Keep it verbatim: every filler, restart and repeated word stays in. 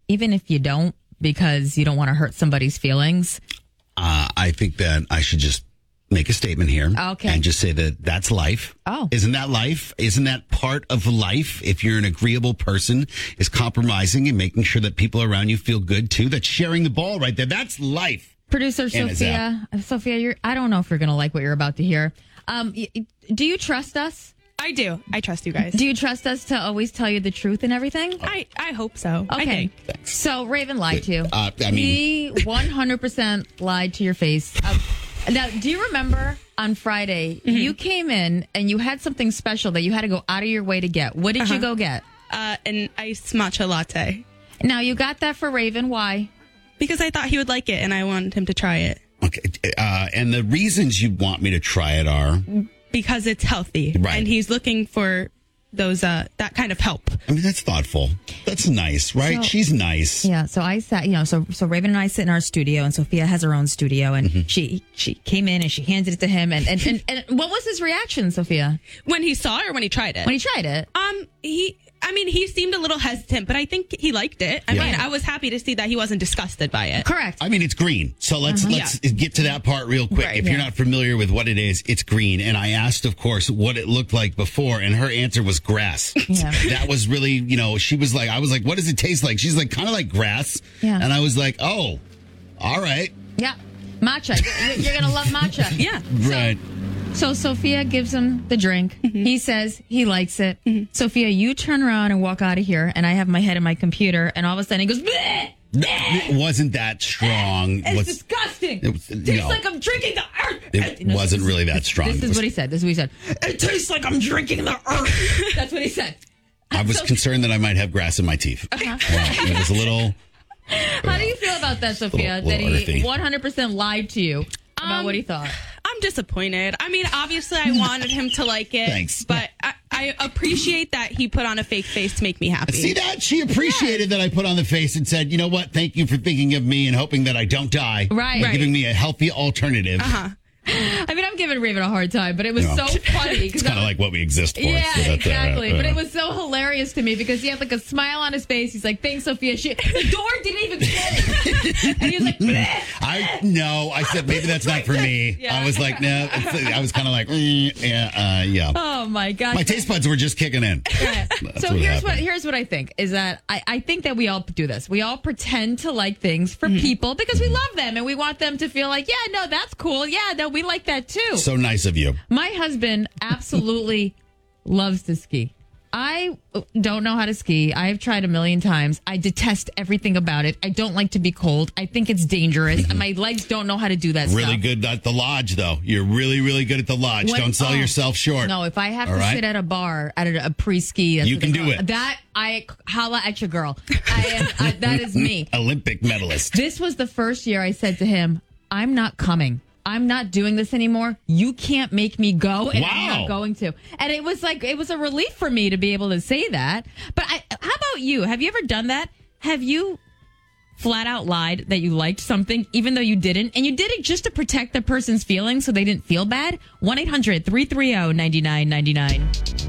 even if you don't, because you don't want to hurt somebody's feelings? Uh, I think that I should just make a statement here. Okay. And just say that that's life. Oh. Isn't that life? Isn't that part of life? If you're an agreeable person, is compromising and making sure that people around you feel good too. That's sharing the ball right there. That's life. Producer Anna Sophia, Sophia, you're, I don't know if you're going to like what you're about to hear. Um, y- do you trust us? I do. I trust you guys. Do you trust us to always tell you the truth and everything? I, I hope so. I Okay. think. Thanks. So Raven lied to you. Uh, I mean- he one hundred percent lied to your face. Um, now, do you remember on Friday, Mm-hmm. you came in and you had something special that you had to go out of your way to get. What did Uh-huh. you go get? Uh, an iced matcha latte. Now, you got that for Raven. Why? Because I thought he would like it and I wanted him to try it. Okay. Uh, and the reasons you want me to try it are, Because it's healthy. Right. And he's looking for those uh that kind of help. I mean, that's thoughtful. That's nice, right? So- She's nice. Yeah, so I sat, you know, so so Raven and I sit in our studio, and Sophia has her own studio, and Mm-hmm. she she came in and she handed it to him, and and, and and what was his reaction, Sophia, When he saw it or when he tried it? when he tried it? Um, he, I mean, he seemed a little hesitant, but I think he liked it. I Yeah. mean, I was happy to see that he wasn't disgusted by it. Correct. I mean, it's green. So let's let's get to that part real quick. Right. if you're Yeah. not familiar with what it is, it's green. And I asked, of course, what it looked like before, and her answer was grass. Yeah. That was really, you know, she was like, I was like, what does it taste like? She's like, kind of like grass. Yeah. And I was like, oh, all right. Yeah, matcha. You're, you're gonna love matcha. Yeah. Right. So Sophia gives him the drink. Mm-hmm. He says he likes it. Sophia, you turn around and walk out of here, and I have my head in my computer, and all of a sudden he goes, "Bleh! No, it wasn't that strong. It's Was- disgusting. it was- Tastes no. like I'm drinking the earth." It No, wasn't this- really that strong. This It is was- what he said. This is what he said. It tastes like I'm drinking the earth. That's what he said. I was So- concerned that I might have grass in my teeth. Uh-huh. Yeah, it was a little. How do you feel about that, Sophia? Little- little that he earthy. one hundred percent lied to you about Um, what he thought? I'm disappointed. I mean, obviously, I wanted him to like it. Thanks. But I, I appreciate that he put on a fake face to make me happy. See that? She appreciated that I put on the face and said, you know what? Thank you for thinking of me and hoping that I don't die. Right. And Right. giving me a healthy alternative. Uh-huh. I mean, I'm giving Raven a hard time, but it was No. so funny. It's kind of like what we exist for. Yeah, so that's, uh, exactly. uh, But it was so hilarious to me because he had like a smile on his face. He's like, "Thanks, Sophia." She, the door didn't even close, and he was like, "Bleh." I no. I said maybe that's not for me. Yeah. I was like, no. It's, I was kind of like, mm, yeah, uh, yeah. "Oh my god!" My taste buds were just kicking in. Yeah. That's So what here's what happened. here's what I think is that I, I think that we all do this. We all pretend to like things for Mm-hmm. people because we love them and we want them to feel like, yeah, no, that's cool. Yeah, no, we like that too. So nice of you. My husband absolutely loves to ski. I don't know how to ski. I've tried a million times. I detest everything about it. I don't like to be cold. I think it's dangerous. And my legs don't know how to do that Really stuff. good at the lodge, though. You're really, really good at the lodge. When- Don't sell oh. yourself short. No, if I have All to right? sit at a bar at a, a pre-ski, that's You what can they do call it. That I holla at your girl. I am. I, that is me. Olympic medalist. This was the first year I said to him, "I'm not coming. I'm not doing this anymore. You can't make me go, and I'm Wow. not going to." And it was like, it was a relief for me to be able to say that. But I, how about you? Have you ever done that? Have you flat out lied that you liked something, even though you didn't? And you did it just to protect the person's feelings so they didn't feel bad? one eight hundred three three zero nine nine nine nine